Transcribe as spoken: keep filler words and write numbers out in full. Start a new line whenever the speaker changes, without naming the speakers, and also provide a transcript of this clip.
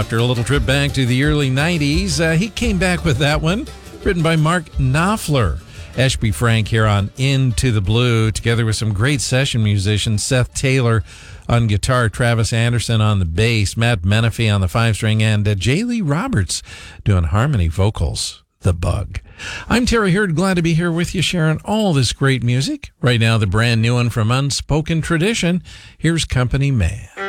after a little trip back to the early nineties. Uh, he came back with that one, written by Mark Knopfler. Ashby Frank here on Into the Blue, together with some great session musicians, Seth Taylor on guitar, Travis Anderson on the bass, Matt Menifee on the five-string, and uh, Jay Lee Roberts doing harmony vocals, The Bug. I'm Terry Hurd, glad to be here with you, sharing all this great music. Right now, the brand new one from Unspoken Tradition. Here's Company Man.